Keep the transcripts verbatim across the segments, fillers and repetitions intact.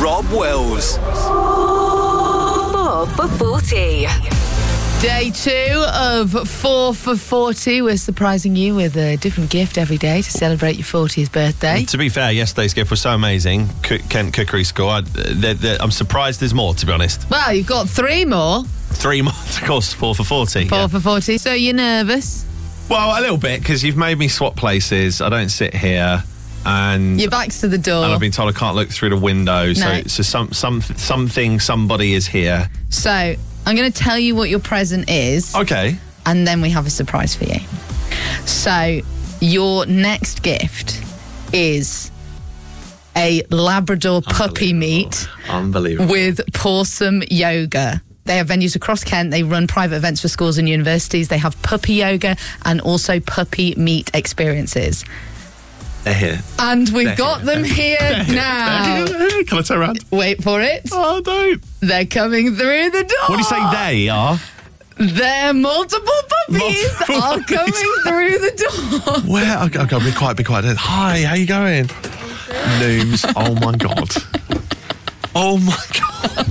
Rob Wills. four for forty. Day two of four for forty. We're surprising you with a different gift every day to celebrate your fortieth birthday. To be fair, yesterday's gift was so amazing. C- Kent Cookery School. I, they're, they're, I'm surprised there's more, to be honest. Well, you've got three more. Three more, of course, four for forty. Four yeah. for forty. So you're nervous? Well, a little bit, because you've made me swap places. I don't sit here. And Your back's to the door. And I've been told I can't look through the window. No. So, so some, some, something, somebody is here. So I'm going to tell you what your present is. Okay. And then we have a surprise for you. So your next gift is a Labrador puppy meet Unbelievable. with Pawsome Yoga. They have venues across Kent. They run private events for schools and universities. They have puppy yoga and also puppy meet experiences. They're here. And we've They're got here. them here now. Can I turn around? Wait for it. Oh, don't. They're coming through the door. What do you say they are? They're multiple puppies Multiple are puppies. coming through the door. Where? Okay, okay, be quiet, be quiet. Hi, how you going? Nooms. Oh, my God. Oh, my God.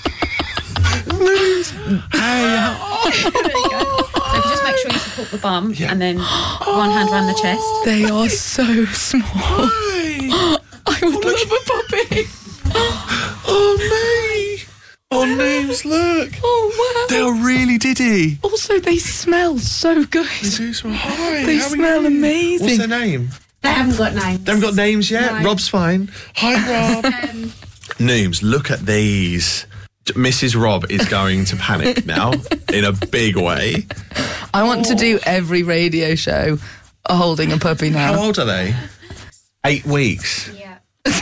Nooms. Hey. So if you just make sure you support the bum Yeah. and then one hand around the chest. They are so small. Hi. I would love a puppy. Oh, me. Oh, Nooms, look. Oh, They wow. are really diddy. Also, they smell so good. They do smell. Hi. They how are smell you? amazing. What's their name? They haven't got names. They haven't got names yet? No. Rob's fine. Hi, Rob. Um, Nooms, look at these. Missus Rob is going to panic now in a big way. I want to do every radio show holding a puppy How now. old are they? Eight weeks. yeah.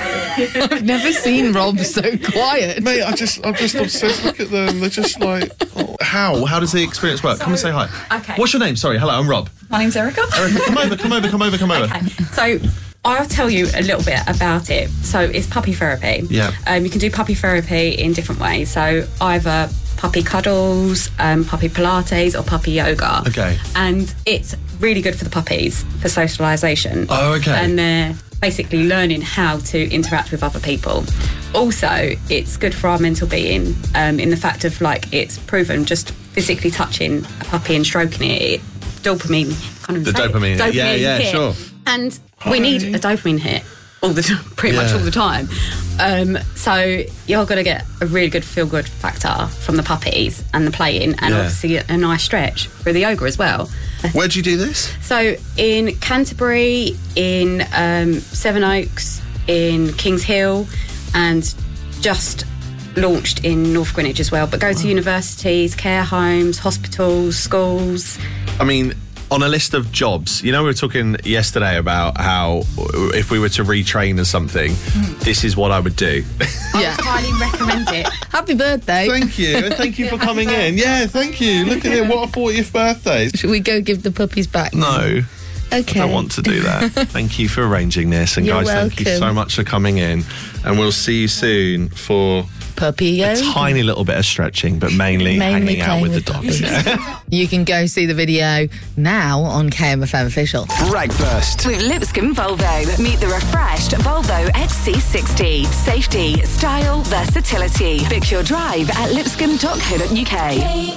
I've never seen Rob so quiet. Mate, I just, I'm just obsessed. Look at them. They're just like, oh. How? How does the experience work? Come and say hi. Okay. What's your name? Sorry. Hello, I'm Rob. My name's Erica. Erica, come over, come over, come over, come over. Okay. So I'll tell you a little bit about it. So it's puppy therapy. Yeah. Um, you can do puppy therapy in different ways. So either puppy cuddles, um, puppy Pilates, or puppy yoga. Okay. And it's really good for the puppies for socialisation. Oh, okay. And they're basically learning how to interact with other people. Also, it's good for our mental being um, in the fact of, like, it's proven just physically touching a puppy and stroking it, it dopamine kind of The say it, dopamine, yeah, yeah, hit. sure. And we need a dopamine hit all the time, pretty much Yeah. all the time. Um, so you're going to get a really good feel-good factor from the puppies and the playing, and Yeah. obviously a nice stretch for the yoga as well. Where do you do this? So in Canterbury, in um, Sevenoaks, in Kings Hill, and just launched in North Greenwich as well. But go to universities, care homes, hospitals, schools. I mean, on a list of jobs, you know, we were talking yesterday about how if we were to retrain or something, this is what I would do. Yeah. Highly recommend it. Happy birthday. Thank you, and thank you for coming in. Yeah, thank you. Look at it, what a fortieth birthday. Should we go give the puppies back? No, Okay. I don't want to do that. Thank you for arranging this, and You're guys, thank you welcome. so much for coming in, and we'll see you soon for Puppy a yoga. tiny little bit of stretching, but mainly, Mainly hanging out playing with, with the dogs. puppies. You can go see the video now on K M F M Official. Breakfast. With Lipscomb Volvo. Meet the refreshed Volvo X C sixty. Safety, style, versatility. Book your drive at lipscomb dot co dot uk.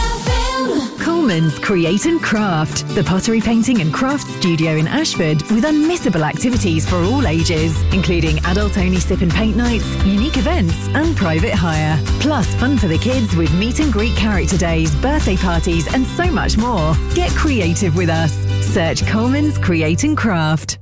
Coleman's Create and Craft, the pottery painting and craft studio in Ashford with unmissable activities for all ages, including adult-only sip and paint nights, unique events and private hire. Plus fun for the kids with meet and greet character days, birthday parties and so much more. Get creative with us. Search Coleman's Create and Craft.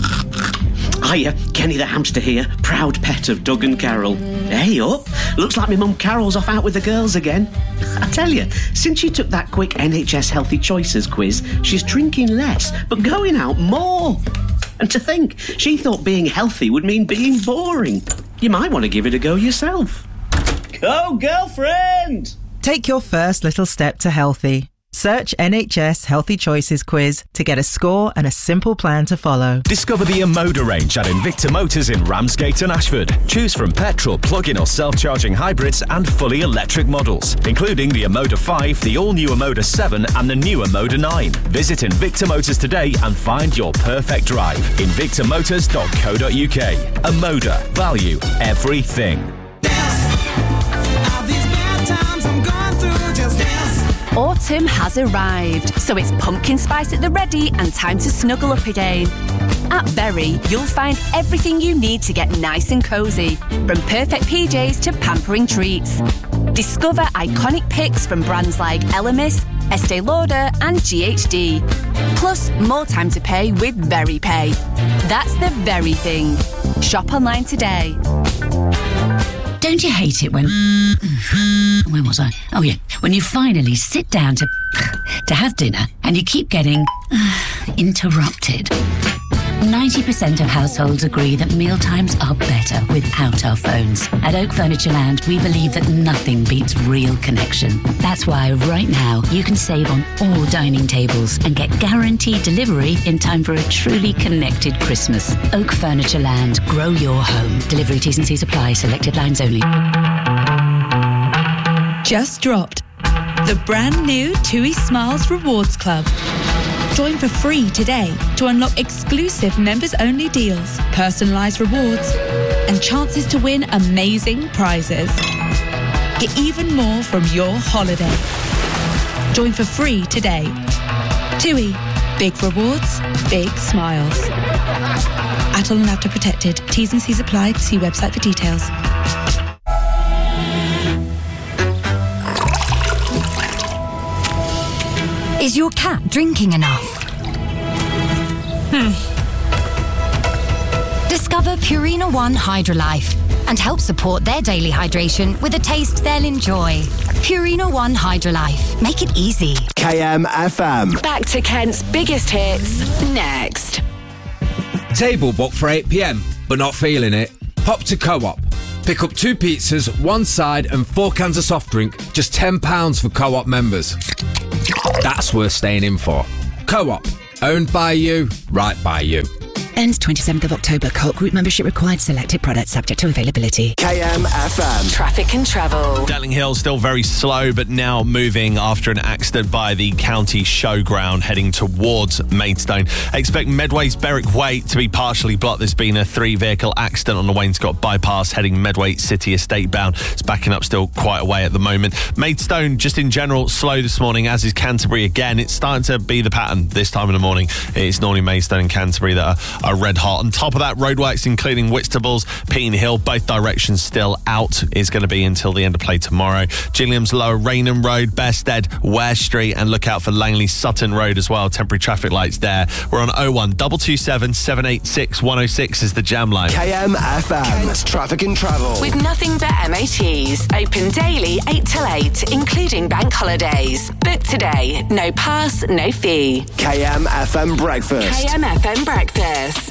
Hiya, Kenny the hamster here, proud pet of Doug and Carol. Hey up, looks like my mum Carol's off out with the girls again. I tell you, since she took that quick N H S Healthy Choices quiz, she's drinking less, but going out more. And to think, she thought being healthy would mean being boring. You might want to give it a go yourself. Go, girlfriend! Take your first little step to healthy. Search N H S Healthy Choices quiz to get a score and a simple plan to follow. Discover the Emoda range at Invicta Motors in Ramsgate and Ashford. Choose from petrol, plug-in or self-charging hybrids and fully electric models, including the Emoda five, the all-new Emoda seven and the new Emoda nine. Visit Invicta Motors today and find your perfect drive. invicta motors dot co dot uk. Emoda. Value everything. Autumn has arrived, so it's pumpkin spice at the ready and time to snuggle up again. At Berry, you'll find everything you need to get nice and cosy, from perfect P Js to pampering treats. Discover iconic picks from brands like Elemis, Estee Lauder and G H D. Plus, more time to pay with Berry Pay. That's the very thing. Shop online today. Don't you hate it when... Where was I? Oh, yeah. When you finally sit down to... to have dinner and you keep getting... interrupted. ninety percent of households agree that mealtimes are better without our phones. At Oak Furniture Land, we believe that nothing beats real connection. That's why right now you can save on all dining tables and get guaranteed delivery in time for a truly connected Christmas. Oak Furniture Land. Grow your home. Delivery T's and C's apply. Selected lines only. Just dropped. The brand new TUI Smiles Rewards Club. Join for free today to unlock exclusive members-only deals, personalised rewards, and chances to win amazing prizes. Get even more from your holiday. Join for free today. TUI. Big rewards, big smiles. Atoll and After Protected. T's and C's applied. See website for details. Is your cat drinking enough? Hmm. Discover Purina One Hydrolife and help support their daily hydration with a taste they'll enjoy. Purina One Hydrolife. Make it easy. K M F M. Back to Kent's biggest hits next. Table booked for eight p.m, but not feeling it? Pop to Co-op. Pick up two pizzas, one side and four cans of soft drink, just ten pounds for Co-op members. That's worth staying in for. Co-op. Owned by you, right by you. Ends twenty-seventh of October. Co-op group membership required. Selected products subject to availability. K M F M. Traffic and travel. Darling Hill still very slow, but now moving after an accident by the county showground heading towards Maidstone. Expect Medway's Berwick Way to be partially blocked. There's been a three-vehicle accident on the Wainscott bypass heading Medway City Estate bound. It's backing up still quite a way at the moment. Maidstone, just in general, slow this morning, as is Canterbury again. It's starting to be the pattern this time in the morning. It's normally Maidstone and Canterbury that are are red hot. On top of that, roadworks including Whitstables, Peaton Hill, both directions still out, is going to be until the end of play tomorrow. Gilliam's Lower Rainham Road, Bested, Ware Street, and look out for Langley Sutton Road as well. Temporary traffic lights there. We're on oh one two two seven, seven eight six, one oh six is the jam line. K M F M. Kent's Traffic and Travel. With nothing but M O Ts. Open daily eight till eight, including bank holidays. Book today. No pass, no fee. K M F M Breakfast. K M F M Breakfast.